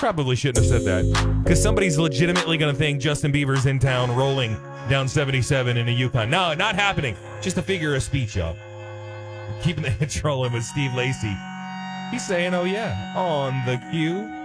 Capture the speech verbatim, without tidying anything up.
Probably shouldn't have said that. Because somebody's legitimately going to think Justin Bieber's in town rolling down seventy-seven in a Yukon. No, not happening. Just a figure of speech, y'all. Keeping the hit rolling with Steve Lacy. He's saying, oh yeah, on the cue.